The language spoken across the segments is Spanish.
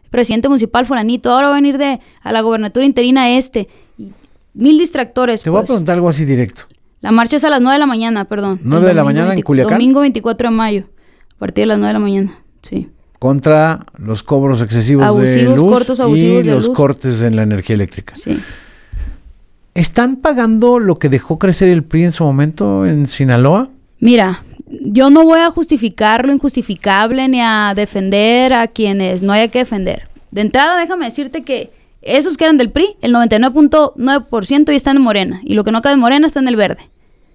presidente municipal fulanito, ahora va a venir a la gobernatura interina y 1000 distractores. Te voy a preguntar algo así directo. La marcha es a las 9 de la mañana, perdón. 9 de la mañana en Culiacán. Domingo 24 de mayo, a partir de las 9 de la mañana, sí. Contra los cobros excesivos de luz y los cortes en la energía eléctrica. Sí. ¿Están pagando lo que dejó crecer el PRI en su momento en Sinaloa? Mira, yo no voy a justificar lo injustificable ni a defender a quienes no haya que defender. De entrada, déjame decirte que esos que eran del PRI, el 99.9% ya están en Morena. Y lo que no cabe en Morena está en el verde.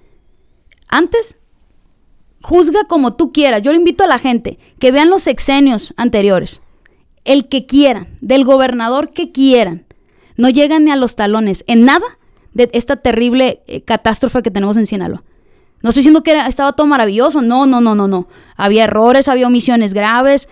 Antes, juzga como tú quieras. Yo le invito a la gente que vean los sexenios anteriores. El que quieran, del gobernador que quieran. No llegan ni a los talones en nada de esta terrible catástrofe que tenemos en Sinaloa. No estoy diciendo que estaba todo maravilloso. No. Había errores, había omisiones graves.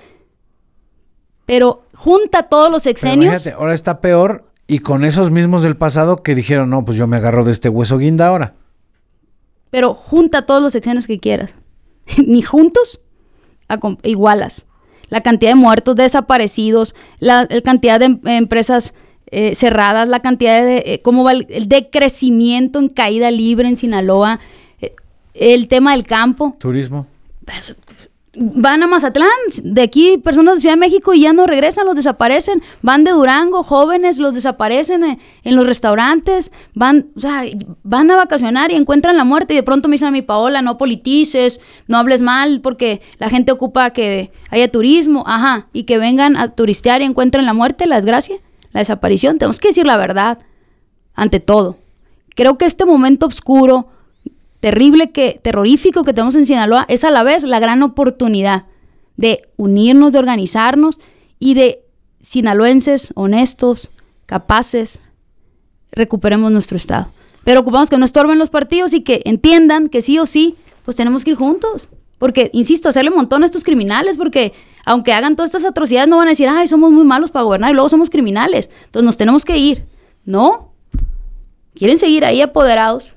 Pero junta todos los sexenios. Pero imagínate, ahora está peor y con esos mismos del pasado que dijeron, no, pues yo me agarro de este hueso guinda ahora. Pero junta todos los sexenios que quieras. Ni juntos igualas. La cantidad de muertos, de desaparecidos, la cantidad de empresas cerradas, la cantidad de cómo va el decrecimiento en caída libre en Sinaloa, el tema del campo. Turismo. Van a Mazatlán, de aquí personas de Ciudad de México y ya no regresan, los desaparecen. Van de Durango, jóvenes, los desaparecen en los restaurantes. Van a vacacionar y encuentran la muerte y de pronto me dicen a mi Paola, no politices, no hables mal porque la gente ocupa que haya turismo, y que vengan a turistear y encuentren la muerte, la desgracia, la desaparición. Tenemos que decir la verdad ante todo. Creo que este momento oscuro, terrible, terrorífico que tenemos en Sinaloa es a la vez la gran oportunidad de unirnos, de organizarnos y de sinaloenses honestos, capaces, recuperemos nuestro estado. Pero ocupamos que no estorben los partidos y que entiendan que sí o sí, pues tenemos que ir juntos. Porque, insisto, hacerle montón a estos criminales, porque aunque hagan todas estas atrocidades no van a decir, ay, somos muy malos para gobernar y luego somos criminales. Entonces nos tenemos que ir. ¿No? ¿Quieren seguir ahí apoderados?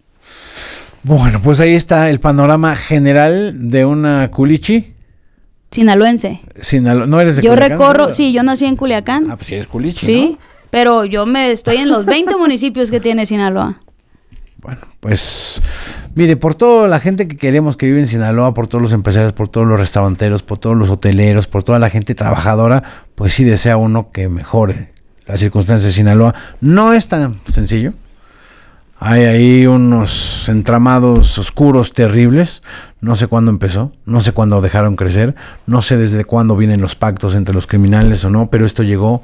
Bueno, pues ahí está el panorama general de una culichi. Sinaloense. ¿No eres de yo Culiacán? Recorro, sí, yo nací en Culiacán. Pues sí eres culichi, sí, ¿no? Pero yo estoy en los 20 municipios que tiene Sinaloa. Bueno, pues mire, por toda la gente que queremos que vive en Sinaloa, por todos los empresarios, por todos los restauranteros, por todos los hoteleros, por toda la gente trabajadora, pues sí desea uno que mejore las circunstancias de Sinaloa. No es tan sencillo. Hay ahí unos entramados oscuros terribles. No sé cuándo empezó, no sé cuándo dejaron crecer, no sé desde cuándo vienen los pactos entre los criminales o no, pero esto llegó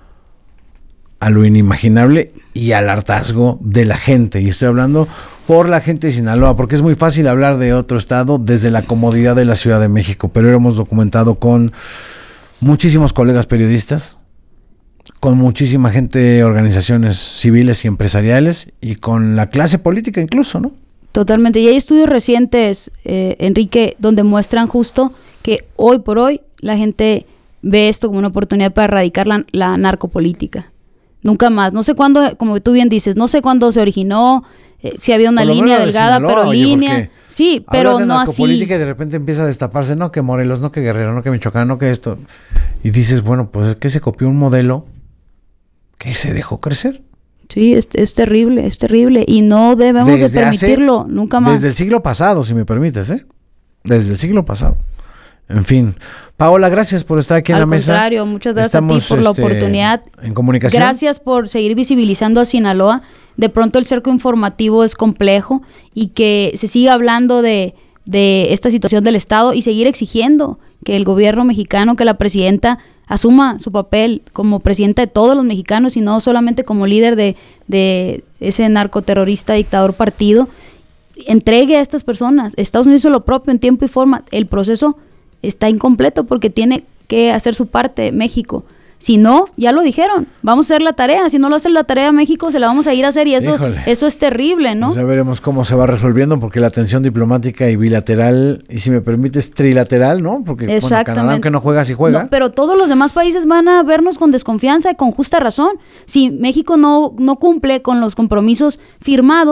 a lo inimaginable y al hartazgo de la gente. Y estoy hablando por la gente de Sinaloa, porque es muy fácil hablar de otro estado desde la comodidad de la Ciudad de México, pero hemos documentado con muchísimos colegas periodistas, con muchísima gente, organizaciones civiles y empresariales y con la clase política incluso, ¿no? Totalmente. Y hay estudios recientes, Enrique, donde muestran justo que hoy por hoy la gente ve esto como una oportunidad para erradicar la narcopolítica. Nunca más. No sé cuándo, como tú bien dices, no sé cuándo se originó, si había una línea delgada, Sinaloa, pero línea. Sí, pero no así. Narcopolítica y de repente empieza a destaparse, no que Morelos, no que Guerrero, no que Michoacán, no que esto. Y dices, bueno, pues es que se copió un modelo que se dejó crecer. Sí, es terrible, y no debemos de permitirlo, nunca más. Desde el siglo pasado, si me permites, desde el siglo pasado. En fin, Paola, gracias por estar aquí en la mesa. Al contrario, muchas gracias a ti por la oportunidad. En comunicación. Gracias por seguir visibilizando a Sinaloa. De pronto el cerco informativo es complejo y que se siga hablando de esta situación del Estado y seguir exigiendo que el gobierno mexicano, que la presidenta asuma su papel como presidenta de todos los mexicanos y no solamente como líder de ese narcoterrorista dictador partido. Entregue a estas personas. Estados Unidos hizo lo propio en tiempo y forma. El proceso está incompleto porque tiene que hacer su parte México. Si no, ya lo dijeron, vamos a hacer la tarea. Si no lo hace la tarea México, se la vamos a ir a hacer y eso es terrible, ¿no? Pues ya veremos cómo se va resolviendo porque la tensión diplomática y bilateral, y si me permites, trilateral, ¿no? Porque bueno, Canadá, aunque no juega, sí juega. No, pero todos los demás países van a vernos con desconfianza y con justa razón. Si México no cumple con los compromisos firmados,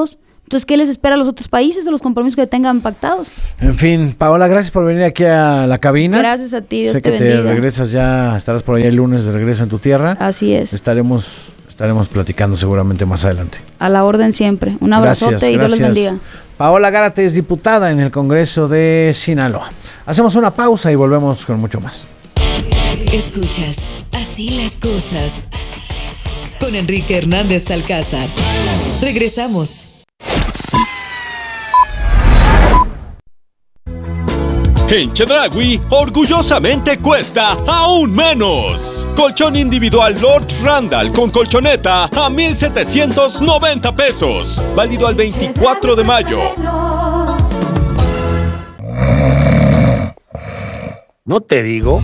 Entonces, ¿qué les espera a los otros países, a los compromisos que tengan pactados? En fin, Paola, gracias por venir aquí a la cabina. Gracias a ti, Dios sé te que bendiga. te regresas ya, estarás por allá el lunes de regreso en tu tierra. Así es. Estaremos platicando seguramente más adelante. A la orden siempre. Un abrazote y Dios les bendiga. Paola Gárate es diputada en el Congreso de Sinaloa. Hacemos una pausa y volvemos con mucho más. Escuchas Así las cosas con Enrique Hernández Alcázar. Regresamos. En Chedraui, orgullosamente cuesta aún menos. Colchón individual Lord Randall con colchoneta a 1,790 pesos. Válido al 24 de mayo. ¿No te digo?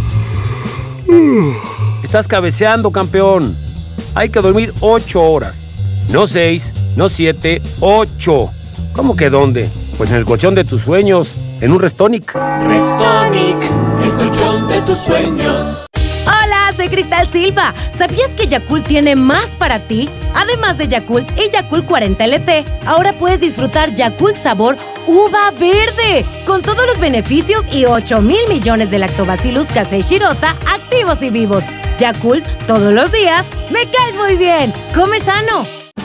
Estás cabeceando, campeón. Hay que dormir 8 horas. No 6, no 7, 8. ¿Cómo que dónde? Pues en el colchón de tus sueños. En un Restonic. Restonic, el colchón de tus sueños. Hola, soy Cristal Silva. ¿Sabías que Yakult tiene más para ti? Además de Yakult y Yakult 40 LT, ahora puedes disfrutar Yakult sabor uva verde, con todos los beneficios y 8,000 millones de Lactobacillus casei shirota activos y vivos. Yakult, todos los días, me caes muy bien. Come sano.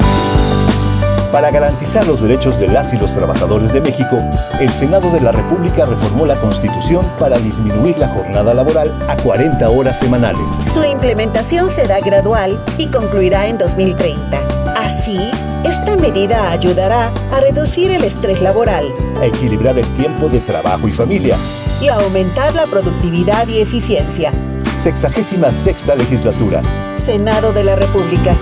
Para garantizar los derechos de las y los trabajadores de México, el Senado de la República reformó la Constitución para disminuir la jornada laboral a 40 horas semanales. Su implementación será gradual y concluirá en 2030. Así, esta medida ayudará a reducir el estrés laboral, a equilibrar el tiempo de trabajo y familia y a aumentar la productividad y eficiencia. 66ª legislatura. Senado de la República.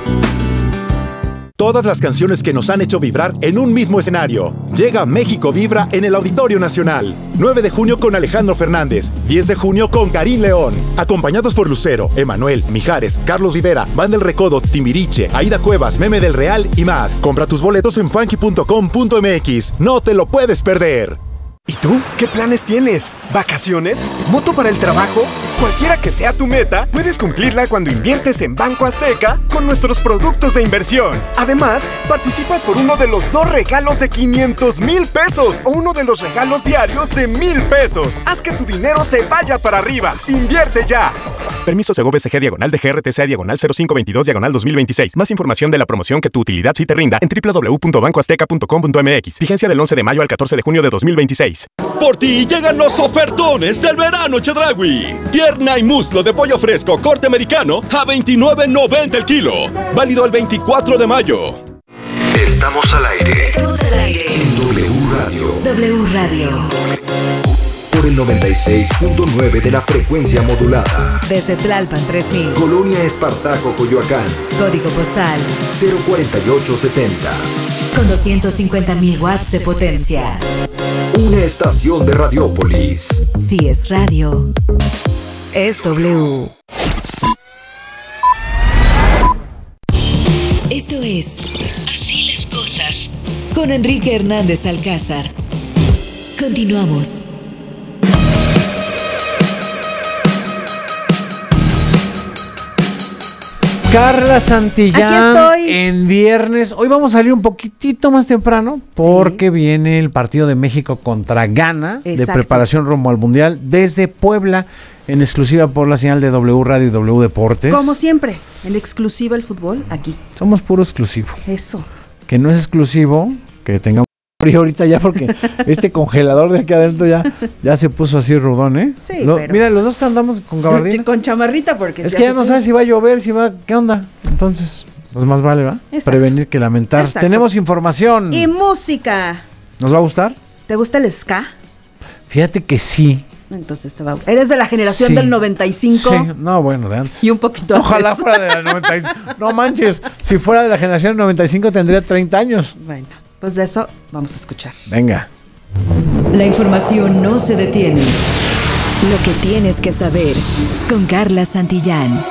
Todas las canciones que nos han hecho vibrar en un mismo escenario. Llega México Vibra en el Auditorio Nacional. 9 de junio con Alejandro Fernández. 10 de junio con Karim León. Acompañados por Lucero, Emanuel, Mijares, Carlos Rivera, Banda El Recodo, Timbiriche, Aida Cuevas, Meme del Real y más. Compra tus boletos en funky.com.mx. No te lo puedes perder. ¿Y tú? ¿Qué planes tienes? ¿Vacaciones? ¿Moto para el trabajo? Cualquiera que sea tu meta, puedes cumplirla cuando inviertes en Banco Azteca con nuestros productos de inversión. Además, participas por uno de los 2 regalos de 500,000 pesos o uno de los regalos diarios de 1,000 pesos. Haz que tu dinero se vaya para arriba. ¡Invierte ya! Permiso Segov SG /DGRTC/0522/2026. Más información de la promoción que tu utilidad sí te rinda en www.bancoazteca.com.mx. Vigencia del 11 de mayo al 14 de junio de 2026. Por ti llegan los ofertones del verano Chedraui. Pierna y muslo de pollo fresco corte americano a $29.90 el kilo. Válido el 24 de mayo. Estamos al aire. Estamos al aire. En W Radio. W Radio. Por el 96.9 de la frecuencia modulada. Desde Tlalpan 3000. Colonia Espartaco, Coyoacán. Código postal 04870. Con 250,000 watts de potencia. Una estación de Radiópolis. Si es radio, es W. Esto es Así las cosas con Enrique Hernández Alcázar. Continuamos. Carla Santillán, Aquí estoy. en viernes. Hoy vamos a salir un poquitito más temprano porque viene el partido de México contra Ghana. Exacto. De preparación rumbo al Mundial desde Puebla, en exclusiva por la señal de W Radio y W Deportes. Como siempre, en exclusiva el fútbol, aquí. Somos puro exclusivo. Eso. Que no es exclusivo que tengamos frío ahorita ya porque este congelador de aquí adentro ya se puso así rudón, ¿eh? Sí, pero... Mira, los dos andamos con gabardina. Con chamarrita porque... Es que ya no sabes si va a llover, si va... ¿Qué onda? Entonces, pues más vale, ¿va? Exacto. Prevenir que lamentar. Exacto. Tenemos información. Y música. ¿Nos va a gustar? ¿Te gusta el ska? Fíjate que sí. Entonces te va a gustar. ¿Eres de la generación Sí. del 95? Sí, no, bueno, de antes. Y un poquito Ojalá antes. fuera de la 95. No manches, si fuera de la generación del 95 tendría 30 años. Bueno, pues de eso vamos a escuchar. Venga. La información no se detiene. Lo que tienes que saber con Carla Santillán.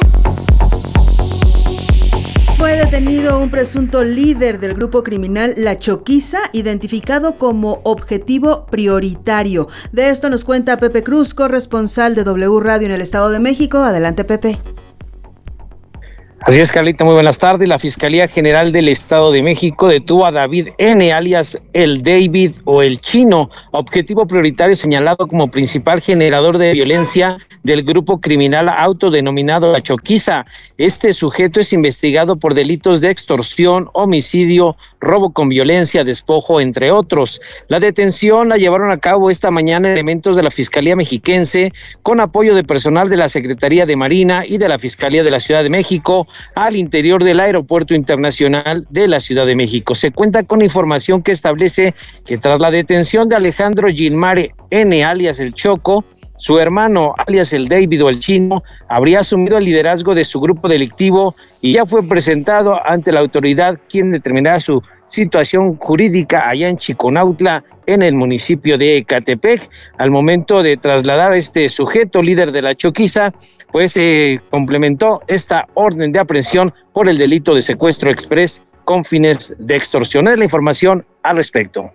Fue detenido un presunto líder del grupo criminal La Choquiza, identificado como objetivo prioritario. De esto nos cuenta Pepe Cruz, corresponsal de W Radio en el Estado de México. Adelante, Pepe. Así es, Carlita, muy buenas tardes. La Fiscalía General del Estado de México detuvo a David N., alias el David o el Chino, objetivo prioritario señalado como principal generador de violencia del grupo criminal autodenominado La Choquiza. Este sujeto es investigado por delitos de extorsión, homicidio, robo con violencia, despojo, entre otros. La detención la llevaron a cabo esta mañana elementos de la Fiscalía Mexiquense con apoyo de personal de la Secretaría de Marina y de la Fiscalía de la Ciudad de México al interior del Aeropuerto Internacional de la Ciudad de México. Se cuenta con información que establece que tras la detención de Alejandro Gilmare N., alias el Choco, su hermano, alias el David o el Chino, habría asumido el liderazgo de su grupo delictivo y ya fue presentado ante la autoridad, quien determinará su situación jurídica allá en Chiconautla, en el municipio de Ecatepec. Al momento de trasladar a este sujeto, líder de La Choquiza, pues se complementó esta orden de aprehensión por el delito de secuestro exprés con fines de extorsión. Es la información al respecto.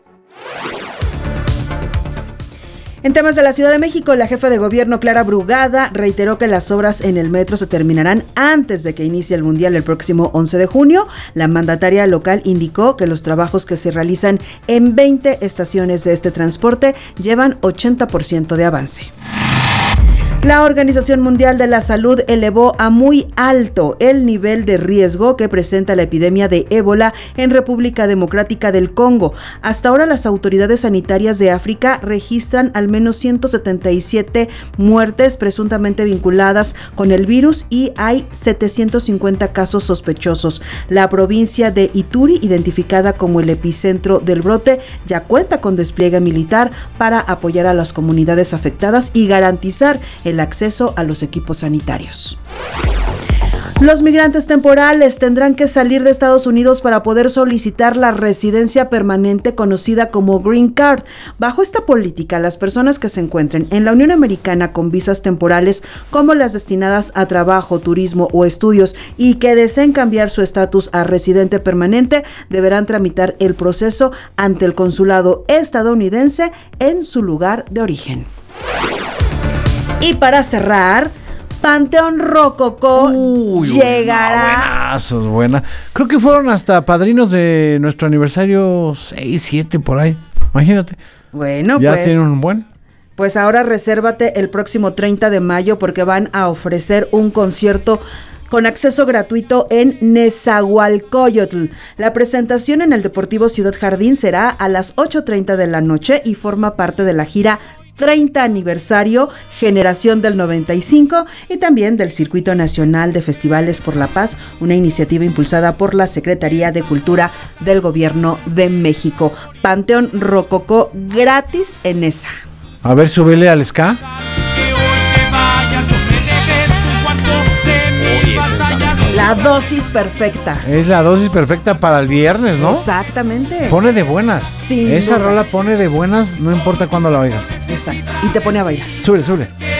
En temas de la Ciudad de México, la jefa de gobierno Clara Brugada reiteró que las obras en el metro se terminarán antes de que inicie el Mundial el próximo 11 de junio. La mandataria local indicó que los trabajos que se realizan en 20 estaciones de este transporte llevan 80% de avance. La Organización Mundial de la Salud elevó a muy alto el nivel de riesgo que presenta la epidemia de ébola en República Democrática del Congo. Hasta ahora las autoridades sanitarias de África registran al menos 177 muertes presuntamente vinculadas con el virus y hay 750 casos sospechosos. La provincia de Ituri, identificada como el epicentro del brote, ya cuenta con despliegue militar para apoyar a las comunidades afectadas y garantizar el acceso a los equipos sanitarios. Los migrantes temporales tendrán que salir de Estados Unidos para poder solicitar la residencia permanente conocida como Green Card. Bajo esta política, las personas que se encuentren en la Unión Americana con visas temporales, como las destinadas a trabajo, turismo o estudios, y que deseen cambiar su estatus a residente permanente, deberán tramitar el proceso ante el consulado estadounidense en su lugar de origen. Y para cerrar, Panteón Rococó llegará. Buena. Creo que fueron hasta padrinos de nuestro aniversario 6, 7 por ahí. Imagínate. Bueno, ya tienen un buen. Pues ahora resérvate el próximo 30 de mayo porque van a ofrecer un concierto con acceso gratuito en Nezahualcóyotl. La presentación en el Deportivo Ciudad Jardín será a las 8:30 de la noche y forma parte de la gira 30 aniversario Generación del 95 y también del Circuito Nacional de Festivales por la Paz, una iniciativa impulsada por la Secretaría de Cultura del Gobierno de México. Panteón Rococó gratis en esa. A ver, súbele al ska. La dosis perfecta. Es la dosis perfecta para el viernes, ¿no? Exactamente. Pone de buenas. Sin Esa duda. rola pone de buenas, no importa cuándo la oigas. Exacto. Y te pone a bailar. Sube.